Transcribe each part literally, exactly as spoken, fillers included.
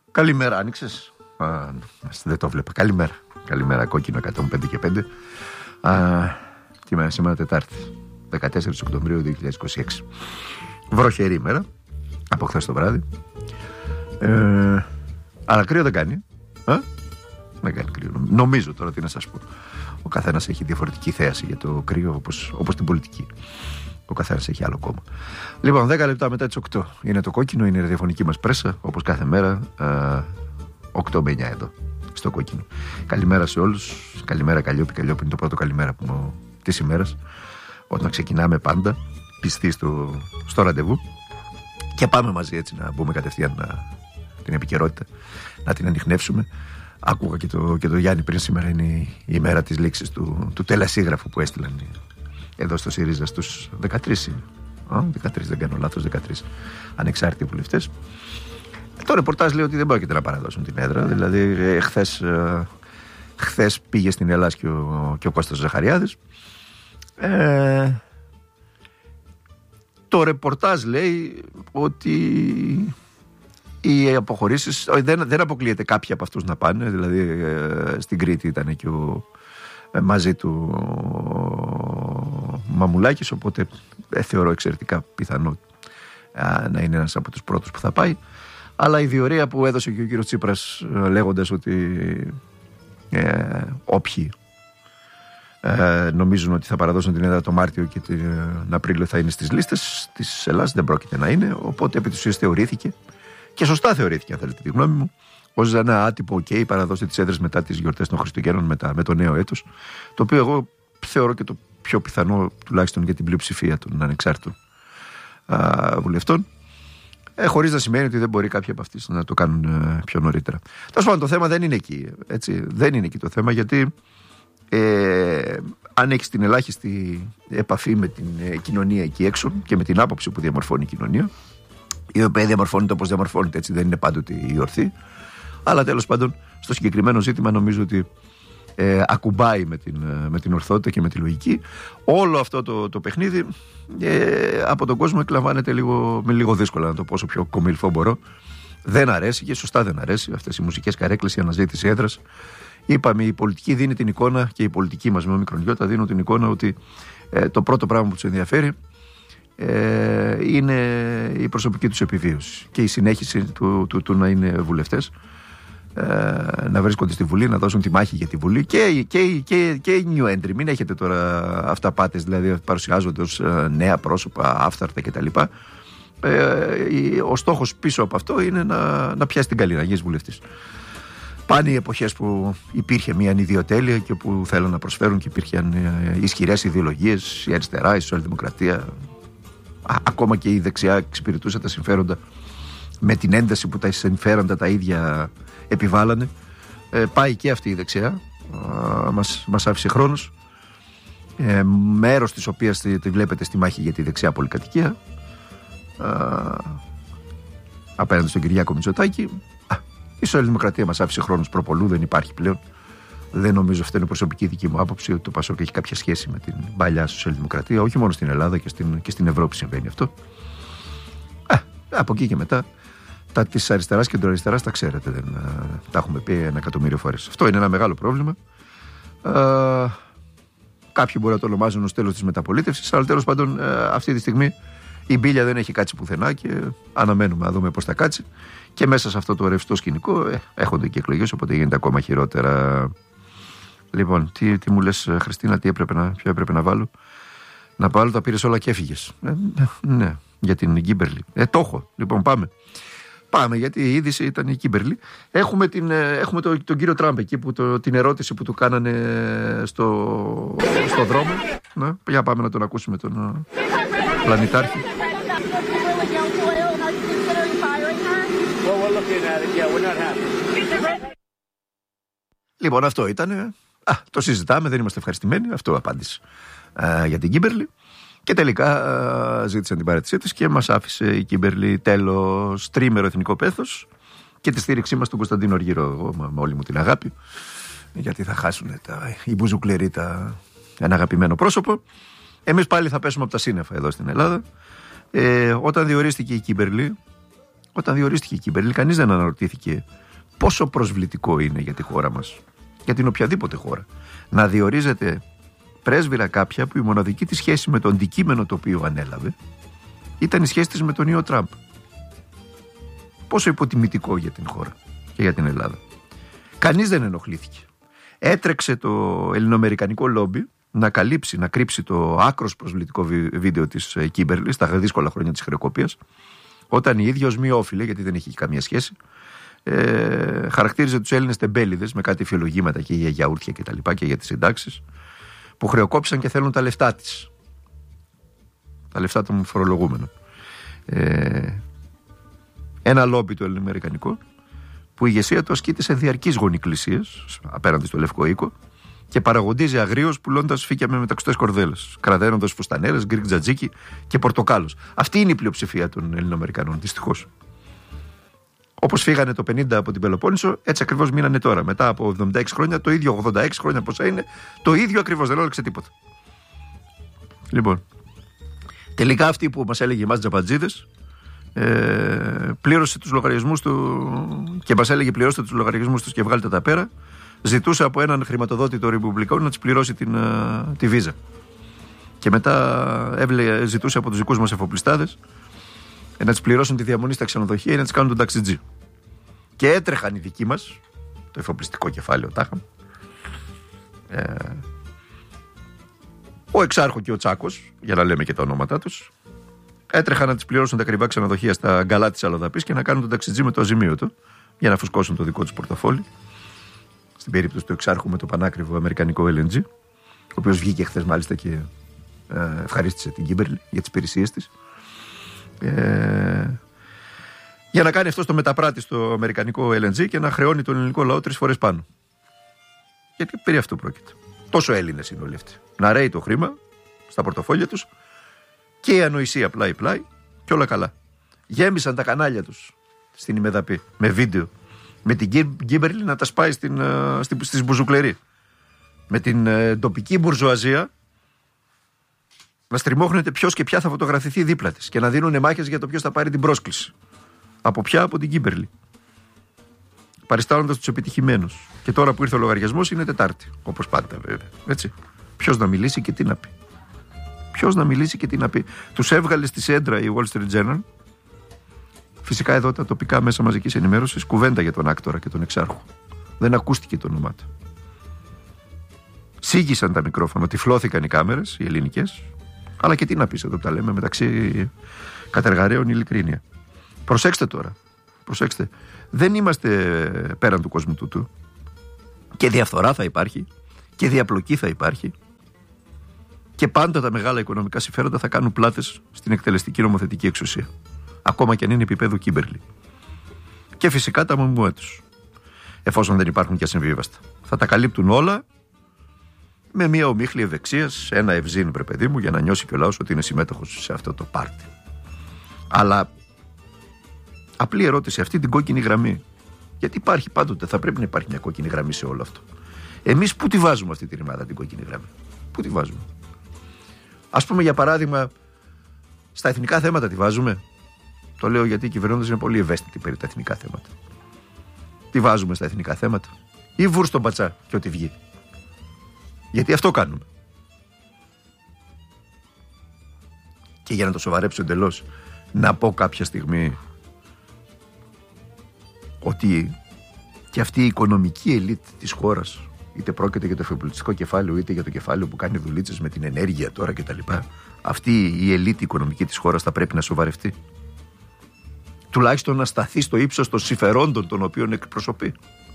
Καλημέρα, άνοιξες. Α, δεν το βλέπα. Καλημέρα. Καλημέρα, κόκκινο εκατόν πέντε και πέντε. Α, τι μέρα σήμερα, Τετάρτη, δεκατέσσερις Οκτωβρίου δύο χιλιάδες είκοσι έξι. Βροχερή ημέρα, από χθες το βράδυ. Ε, αλλά κρύο δεν κάνει. Α? Δεν κάνει κρύο. Νομίζω τώρα, τι να σας πω. Ο καθένας έχει διαφορετική θέαση για το κρύο, όπως, όπως την πολιτική. Ο καθένας έχει άλλο κόμμα. Λοιπόν, δέκα λεπτά μετά τις οκτώ είναι το κόκκινο, είναι η ραδιοφωνική μας πρέσα, όπως κάθε μέρα, α, οκτώ με εννιά εδώ, στο κόκκινο. Καλημέρα σε όλους. Καλημέρα, Καλλιόπη. Καλλιόπη είναι το πρώτο καλημέρα που, της ημέρας. Όταν ξεκινάμε πάντα, πιστοί στο, στο ραντεβού. Και πάμε μαζί έτσι να μπούμε κατευθείαν να, την επικαιρότητα, να την ανιχνεύσουμε. Άκουγα και το, και το Γιάννη πριν, σήμερα είναι η, η ημέρα της λήξης του, του τελεσίγραφου που έστειλαν εδώ στο ΣΥΡΙΖΑ στους δεκατρείς. Α, δεκατρείς, δεν κάνω λάθος, δεκατρείς ανεξάρτητοι βουλευτές. Το ρεπορτάζ λέει ότι δεν πρόκειται να παραδώσουν την έδρα. Δηλαδή, ε, χθες, ε, χθες πήγε στην Ελλάδα και ο, και ο Κώστας Ζαχαριάδης. Ε, το ρεπορτάζ λέει ότι οι αποχωρήσεις, δεν, δεν αποκλείεται κάποιοι από αυτούς να πάνε. Δηλαδή, ε, στην Κρήτη ήταν και ο, ε, μαζί του ο Μαμουλάκης, οπότε ε, θεωρώ εξαιρετικά πιθανό ε, να είναι ένας από τους πρώτους που θα πάει. Αλλά η διορία που έδωσε και ο κύριος Τσίπρας, λέγοντας ότι ε, όποιοι ε, νομίζουν ότι θα παραδώσουν την έδρα το Μάρτιο και τον Απρίλιο θα είναι στις λίστες της Ελλάδας, δεν πρόκειται να είναι. Οπότε επί της ουσίας θεωρήθηκε, και σωστά θεωρήθηκε, αν θέλετε τη γνώμη μου, ως ένα άτυπο OK, παραδώσει τις έδρες μετά τις γιορτές των Χριστουγέννων, μετά, με το νέο έτος. Το οποίο εγώ θεωρώ και το πιο πιθανό, τουλάχιστον για την πλειοψηφία των ανεξάρτητων α, βουλευτών. Ε, χωρίς να σημαίνει ότι δεν μπορεί κάποιοι από αυτοί να το κάνουν ε, πιο νωρίτερα. Τέλος πάντων, το θέμα δεν είναι εκεί. Έτσι, δεν είναι εκεί το θέμα, γιατί ε, αν έχεις την ελάχιστη επαφή με την ε, κοινωνία εκεί έξω και με την άποψη που διαμορφώνει η κοινωνία, η οποία διαμορφώνεται όπως διαμορφώνεται, έτσι δεν είναι πάντοτε η ορθή. Αλλά τέλος πάντων, στο συγκεκριμένο ζήτημα νομίζω ότι ε, ακουμπάει με την, με την ορθότητα και με τη λογική. Όλο αυτό το, το παιχνίδι ε, από τον κόσμο εκλαμβάνεται λίγο, με λίγο δύσκολα, να το πω όσο πιο κομιλφό μπορώ. Δεν αρέσει, και σωστά δεν αρέσει, αυτές οι μουσικές καρέκλες, η αναζήτηση έδρας. Είπαμε, η πολιτική δίνει την εικόνα, και η πολιτική μας με όμικρον γιώτα δίνουν την εικόνα ότι ε, το πρώτο πράγμα που τους ενδιαφέρει ε, είναι η προσωπική τους επιβίωση και η συνέχιση του, του, του να είναι βουλευτές, ε, να βρίσκονται στη Βουλή, να δώσουν τη μάχη για τη Βουλή, και, και, και, και οι new entry. Μην έχετε τώρα αυταπάτες, δηλαδή παρουσιάζονται ως ε, νέα πρόσωπα, άφθαρτα κτλ. Ε, ο στόχος πίσω από αυτό είναι να, να πιάσει την καλή, να γίνεις βουλευτής. Πάνε οι εποχές που υπήρχε μια ανιδιοτέλεια και που θέλουν να προσφέρουν και υπήρχαν ισχυρές ιδεολογίες, η αριστερά, η σοσιαλδημοκρατία, ακόμα και η δεξιά εξυπηρετούσε τα συμφέροντα με την ένταση που τα συμφέροντα τα ίδια επιβάλλανε. Ε, πάει και αυτή η δεξιά, ε, μας, μας άφησε χρόνος, ε, μέρος της οποίας τη, τη βλέπετε στη μάχη για τη δεξιά πολυκατοικία, ε, απέναντι στον Κυριάκο Μητσοτάκη. Η σοσιαλδημοκρατία μας άφησε χρόνος προπολού, δεν υπάρχει πλέον. Δεν νομίζω, αυτή είναι προσωπική δική μου άποψη, ότι το Πασόκ έχει κάποια σχέση με την παλιά σοσιαλδημοκρατία. Όχι μόνο στην Ελλάδα, και στην, και στην Ευρώπη συμβαίνει αυτό. Α, από εκεί και μετά, τα της αριστεράς και κεντροαριστεράς τα ξέρετε, δεν, α, τα έχουμε πει ένα εκατομμύριο φορές. Αυτό είναι ένα μεγάλο πρόβλημα. Α, κάποιοι μπορεί να το ονομάζουν ως τέλος της μεταπολίτευσης, αλλά τέλος πάντων α, αυτή τη στιγμή η μπίλια δεν έχει κάτσει πουθενά και αναμένουμε να δούμε πώς θα κάτσει. Και μέσα σε αυτό το ρευστό σκηνικό ε, έχονται και εκλογές, οπότε γίνεται ακόμα χειρότερα. Λοιπόν, τι, τι μου λες, Χριστίνα, τι έπρεπε να, ποιο έπρεπε να βάλω? Να βάλω, τα πήρες όλα και έφυγες. Ε, ναι, για την Κίμπερλι. Ε, το έχω. Λοιπόν, πάμε. Πάμε, γιατί η είδηση ήταν η Κίμπερλι. Έχουμε, την, έχουμε το, τον κύριο Τραμπ εκεί, που το, την ερώτηση που του κάνανε στο, στο δρόμο. Ναι, για πάμε να τον ακούσουμε, τον πλανητάρχη. Λοιπόν, αυτό ήταν. Α, το συζητάμε, δεν είμαστε ευχαριστημένοι. Αυτό απάντησε α, για την Κίμπερλι. Και τελικά α, ζήτησαν την παρέτησή της και μας άφησε η Κίμπερλι τέλος τρίμερο εθνικό πέθος και τη στήριξή μας του Κωνσταντίνου Αργυρό. Εγώ με όλη μου την αγάπη, γιατί θα χάσουν τα, οι μπουζουκλεροί τα, ένα αγαπημένο πρόσωπο. Εμείς πάλι θα πέσουμε από τα σύννεφα εδώ στην Ελλάδα. Ε, όταν διορίστηκε η Κίμπερλι, Όταν διορίστηκε η Κίμπερλι, κανείς δεν αναρωτήθηκε πόσο προσβλητικό είναι για τη χώρα μας, για την οποιαδήποτε χώρα, να διορίζεται πρέσβυρα κάποια που η μοναδική της σχέση με το αντικείμενο το οποίο ανέλαβε ήταν η σχέση της με τον ιό Τραμπ. Πόσο υποτιμητικό για την χώρα και για την Ελλάδα. Κανείς δεν ενοχλήθηκε. Έτρεξε το ελληνοαμερικανικό λόμπι να καλύψει, να κρύψει το άκρος προσβλητικό βίντεο της Κίμπερλι στα δύσκολα χρόνια της χρεοκοπίας, όταν η ίδια ως μη όφιλε, γιατί δεν είχε καμία σχέση, ε, χαρακτήριζε τους Έλληνες τεμπέληδες με κάτι φιολογήματα και για γιαούρτια και τα λοιπά και για τις συντάξεις, που χρεοκόπησαν και θέλουν τα λεφτά της. Τα λεφτά των φορολογούμενων. Ε, ένα λόμπι το ελληνοαμερικανικό, που η ηγεσία του ασκείται σε διαρκείς γονικλησίες απέναντι στο Λευκό Οίκο και παραγοντίζει αγρίως πουλώντας φύκια με μεταξωτές κορδέλες, κραδένοντας φουστανέρες, γκρικ τζατζίκι και πορτοκάλους. Αυτή είναι η πλειοψηφία των Ελληνοαμερικανών, δυστυχώς. Όπως φύγανε το πενήντα από την Πελοπόννησο, έτσι ακριβώς μείνανε τώρα. Μετά από εβδομήντα έξι χρόνια, το ίδιο ογδόντα έξι χρόνια πόσα είναι, το ίδιο ακριβώς, δεν άλλαξε τίποτα. Λοιπόν, τελικά αυτή που μας έλεγε εμάς τζαμπατζίδες, ε, πλήρωσε τους λογαριασμούς του και μας έλεγε πληρώστε τους λογαριασμούς τους και βγάλτε τα πέρα, ζητούσε από έναν χρηματοδότη των Ρεπουμπλικών να της πληρώσει την, uh, τη βίζα. Και μετά έβλε, ζητούσε από τους δικούς μας εφοπλιστάδες να τις πληρώσουν τη διαμονή στα ξενοδοχεία ή να τις κάνουν τον ταξιτζή. Και έτρεχαν οι δικοί μας, το εφοπλιστικό κεφάλαιο τάχα, ε, ο Εξάρχο και ο Τσάκος, για να λέμε και τα ονόματά τους, έτρεχαν να τις πληρώσουν τα ακριβά ξενοδοχεία στα γκαλά της Αλλοδαπής και να κάνουν τον ταξιτζή με το αζημίωτο για να φουσκώσουν το δικό τους πορτοφόλι. Στην περίπτωση του Εξάρχου με το πανάκριβο αμερικανικό ελ εν τζι, ο οποίος βγήκε χθες μάλιστα και ε, ευχαρίστησε την Κίμπερλι για τις υπηρεσίες της. Ε, για να κάνει αυτό το μεταπράτη στο αμερικανικό ελ εν τζι και να χρεώνει τον ελληνικό λαό τρεις φορές πάνω. Γιατί περί αυτού πρόκειται. Τόσο Έλληνες είναι όλοι αυτοί. Να ρέει το χρήμα στα πορτοφόλια τους και η ανοησία πλάι-πλάι και όλα καλά. Γέμισαν τα κανάλια τους στην ημεδαπή με βίντεο. Με την Κίμπερλι να τα σπάει στην, στην, στις μπουζουκλερί. Με την ε, τοπική μπουρζουαζία να στριμώχνεται ποιος και ποια θα φωτογραφηθεί δίπλα της και να δίνουν μάχες για το ποιος θα πάρει την πρόσκληση. Από ποια? Από την Κίμπερλι. Παριστάνοντας τους επιτυχημένους. Και τώρα που ήρθε ο λογαριασμός είναι Τετάρτη. Όπως πάντα βέβαια. Έτσι. Ποιος να μιλήσει και τι να πει. Ποιος να μιλήσει και τι να πει. Τους έβγαλε στη σέντρα η Wall Street Journal. Φυσικά εδώ τα τοπικά μέσα μαζικής ενημέρωσης κουβέντα για τον άκτορα και τον εξάρχο. Δεν ακούστηκε το όνομά του. Σίγησαν τα μικρόφωνα, τυφλώθηκαν οι κάμερες, οι ελληνικές. Αλλά και τι να πεις εδώ που τα λέμε μεταξύ κατεργαρέων ειλικρίνεια. Προσέξτε τώρα. Προσέξτε. Δεν είμαστε πέραν του κόσμου τούτου. Και διαφθορά θα υπάρχει. Και διαπλοκή θα υπάρχει. Και πάντα τα μεγάλα οικονομικά συμφέροντα θα κάνουν πλάτες στην εκτελεστική νομοθετική εξουσία. Ακόμα και αν είναι επίπεδο Κίμπερλι. Και φυσικά τα μαμούα τους. Εφόσον δεν υπάρχουν και ασυμβίβαστα. Θα τα καλύπτουν όλα με μια ομίχλη ευεξίας, ένα ευζήν, βρε παιδί μου, για να νιώσει και ο λαός ότι είναι συμμέτοχος σε αυτό το πάρτι. Αλλά απλή ερώτηση, αυτή την κόκκινη γραμμή. Γιατί υπάρχει πάντοτε, θα πρέπει να υπάρχει μια κόκκινη γραμμή σε όλο αυτό. Εμείς πού τη βάζουμε αυτή τη ρημάδα την κόκκινη γραμμή? Πού τη βάζουμε? Ας πούμε για παράδειγμα, στα εθνικά θέματα τη βάζουμε. Το λέω γιατί οι κυβερνώντες είναι πολύ ευαίσθητοι περί τα εθνικά θέματα. Τι βάζουμε στα εθνικά θέματα? Ή βουρ στον πατσά και ό,τι βγει. Γιατί αυτό κάνουμε. Και για να το σοβαρέψω εντελώς, να πω κάποια στιγμή ότι και αυτή η οικονομική ελίτ της χώρας, είτε πρόκειται για το εφοπλιστικό κεφάλαιο, είτε για το κεφάλαιο που κάνει δουλίτσες με την ενέργεια τώρα κτλ., αυτή η ελίτ οικονομική της χώρας θα πρέπει να σοβαρευτεί. Τουλάχιστον να σταθεί στο ύψος των συμφερόντων των οποίων εκπροσωπεί.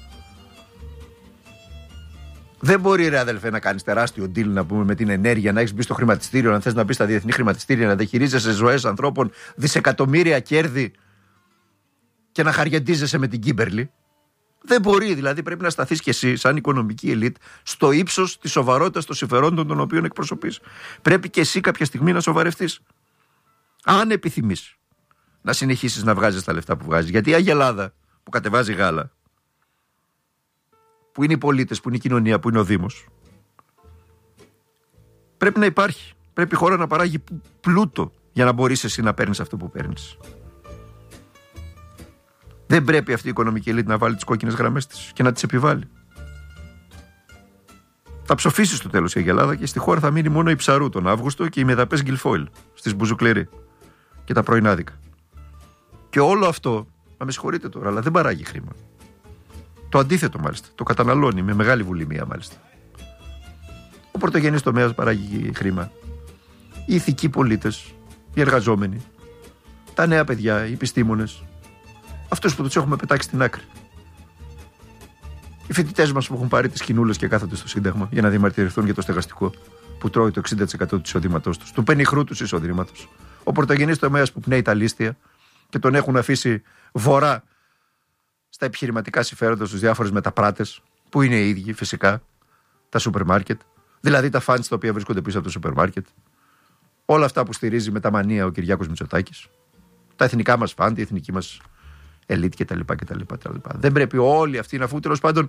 Δεν μπορεί, ρε αδελφέ, να κάνεις τεράστιο deal, να πούμε, με την ενέργεια, να έχεις μπει στο χρηματιστήριο, να θες να μπει στα διεθνή χρηματιστήρια, να διαχειρίζεσαι ζωές ανθρώπων, δισεκατομμύρια κέρδη και να χαριεντίζεσαι με την Κίμπερλι. Δεν μπορεί, δηλαδή πρέπει να σταθείς κι εσύ, σαν οικονομική ελίτ, στο ύψος της σοβαρότητας των συμφερόντων των οποίων εκπροσωπείς. Πρέπει κι εσύ κάποια στιγμή να σοβαρευτείς. Αν επιθυμείς να συνεχίσεις να βγάζεις τα λεφτά που βγάζεις. Γιατί η Αγελάδα που κατεβάζει γάλα, που είναι οι πολίτες, που είναι η κοινωνία, που είναι ο Δήμος, πρέπει να υπάρχει. Πρέπει η χώρα να παράγει πλούτο για να μπορείς εσύ να παίρνεις αυτό που παίρνεις. Δεν πρέπει αυτή η οικονομική ελίτ να βάλει τις κόκκινες γραμμές της και να τις επιβάλλει. Θα ψοφήσει στο τέλος η Αγελάδα και στη χώρα θα μείνει μόνο η Ψαρού τον Αύγουστο και οι μεδαπές Γκυλφόιλ στις Μπουζουκλερί και τα πρωινάδικα. Και όλο αυτό, να με συγχωρείτε τώρα, αλλά δεν παράγει χρήμα. Το αντίθετο μάλιστα. Το καταναλώνει με μεγάλη βουλημία μάλιστα. Ο πρωτογενής τομέας παράγει χρήμα. Οι ηθικοί πολίτες, οι εργαζόμενοι, τα νέα παιδιά, οι επιστήμονες, αυτούς που τους έχουμε πετάξει στην άκρη. Οι φοιτητές μας που έχουν πάρει τις κοινούλες και κάθονται στο Σύνταγμα για να διαμαρτυρηθούν για το στεγαστικό που τρώει το εξήντα τοις εκατό του εισοδήματός τους, του πενιχρού του εισοδήματος. Ο πρωτογενής τομέας που πνέει τα λίστια και τον έχουν αφήσει βορρά στα επιχειρηματικά συμφέροντα στους διάφορους μεταπράτες, που είναι οι ίδιοι φυσικά, τα σούπερ μάρκετ, δηλαδή τα φαντς τα οποία βρίσκονται πίσω από το σούπερ μάρκετ. Όλα αυτά που στηρίζει με τα μανία ο Κυριάκος Μητσοτάκης, τα εθνικά μας φαντ, η εθνική μας ελίτ κτλ. Δεν πρέπει όλοι αυτοί να, αφού τέλος πάντων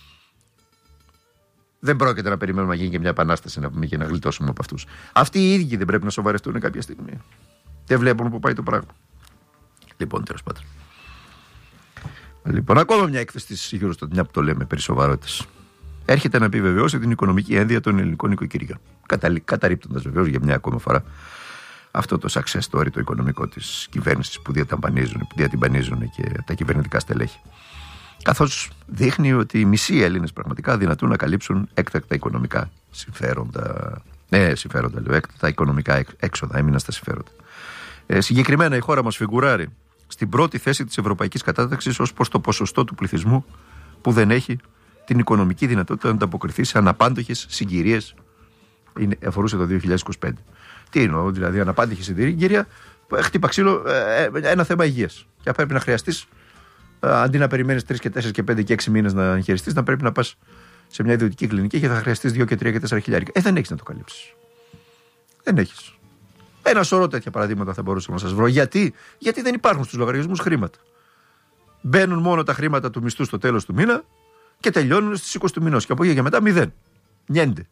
δεν πρόκειται να περιμένουμε να γίνει και μια επανάσταση να πούμε και να γλιτώσουμε από αυτούς. Αυτοί οι ίδιοι δεν πρέπει να σοβαρευτούν κάποια στιγμή. Δεν βλέπουν που πάει το πράγμα. Λοιπόν, τέλος πάντων. Λοιπόν, ακόμα μια έκθεση της Eurostat, μια που το λέμε περί σοβαρότητας. Έρχεται να επιβεβαιώσει την οικονομική ένδυα των ελληνικών οικοκυριών. Καταρρίπτοντας βεβαίως για μια ακόμα φορά αυτό το success story, το οικονομικό της κυβέρνησης που διατυμπανίζουν, που διατυμπανίζουν και τα κυβερνητικά στελέχη. Καθώς δείχνει ότι οι μισοί Έλληνες πραγματικά δυνατούν να καλύψουν έκτακτα οικονομικά συμφέροντα. Ναι, συμφέροντα, λέω, έκτακτα οικονομικά έξοδα, έμεινα στα συμφέροντα. Ε, συγκεκριμένα η χώρα μας φιγουράρει στην πρώτη θέση της ευρωπαϊκής κατάταξης ως προς το ποσοστό του πληθυσμού που δεν έχει την οικονομική δυνατότητα να ανταποκριθεί σε αναπάντοχες συγκυρίες. Είναι, αφορούσε το δύο χιλιάδες είκοσι πέντε. Τι εννοώ, δηλαδή, αναπάντηχη συγκυρία, χτύπα ξύλο, ε, ένα θέμα υγείας. Και πρέπει να χρειαστείς, αντί να περιμένεις τρεις και τέσσερις και πέντε και έξι μήνες να εγχειριστείς, να πρέπει να πας σε μια ιδιωτική κλινική και θα χρειαστείς δύο και τρία και τέσσερα χιλιάρικα. Ε, δεν έχεις να το καλύψεις. Δεν έχεις. Ένα σωρό τέτοια παραδείγματα θα μπορούσα να σας βρω. Γιατί? Γιατί δεν υπάρχουν στους λογαριασμούς χρήματα. Μπαίνουν μόνο τα χρήματα του μισθού στο τέλος του μήνα και τελειώνουν στις είκοσι του μηνός. Και από εκεί και μετά μηδέν. Νιέντε.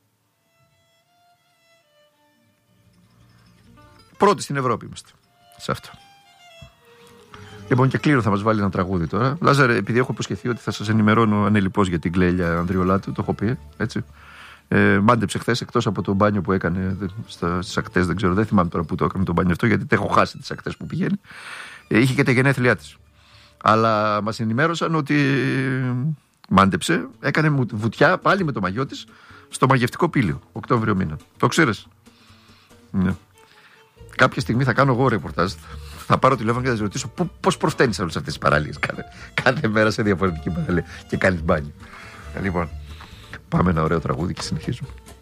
Πρώτοι στην Ευρώπη είμαστε σε αυτό. Λοιπόν, και κλείνω, θα μας βάλει ένα τραγούδι τώρα. Λάζαρε, επειδή έχω υποσχεθεί ότι θα σας ενημερώνω ανελιπώς για την Κλέλια Ανδριολάτου, το έχω πει, έτσι. Ε, μάντεψε χθες, εκτός από το μπάνιο που έκανε στις ακτές, δεν ξέρω, δεν θυμάμαι τώρα που το έκανε το μπάνιο αυτό, γιατί έχω χάσει τις ακτές που πηγαίνει. Ε, είχε και τα γενέθλιά της. Αλλά μας ενημέρωσαν ότι μάντεψε, έκανε βουτιά πάλι με το μαγιό της στο μαγευτικό πήλιο, Οκτώβριο μήνα. Το ξέρεις? Ναι. Κάποια στιγμή θα κάνω εγώ ρεπορτάζ. Θα πάρω τηλέφωνο και θα σας ρωτήσω πώς προφταίνεις όλες αυτές τις παραλίες. Κάθε, κάθε μέρα σε διαφορετική παραλία και κάνεις μπάνιο. Λοιπόν, πάμε ένα ωραίο τραγούδι και συνεχίζουμε.